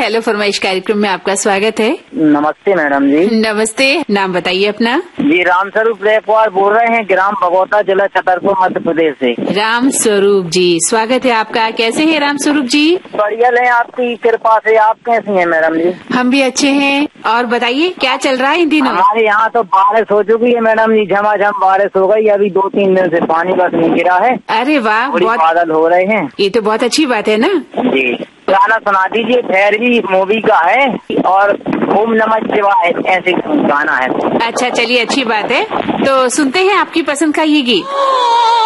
Hello फरमाइश कार्यक्रम में आपका स्वागत है। नमस्ते मैडम जी। नमस्ते, नाम बताइए अपना। जी रामस्वरूप रेखवार बोल रहे हैं, ग्राम भगोता, जिला छतरपुर, मध्य प्रदेश से। राम स्वरूप जी, स्वागत है आपका। कैसे हैं राम स्वरूप जी? बढ़िया है, आपकी कृपा से। आप कैसी हैं मैडम जी? हम भी अच्छे हैं। और बताइए क्या चल रहा है इन दिनों? हमारे यहाँ तो बारिश हो चुकी है मैडम जी, झमाझम बारिश हो गई। अभी 2-3 दिन से पानी बस नहीं गिरा है। अरे वाह, बहुत बादल हो रहे हैं। ये तो बहुत अच्छी बात है ना। जी गाना सुना दीजिए, भैरवी मूवी का है और ओम नमः शिवाय ऐसे गाना है। अच्छा चलिए, अच्छी बात है। तो सुनते हैं आपकी पसंद का ये गीत।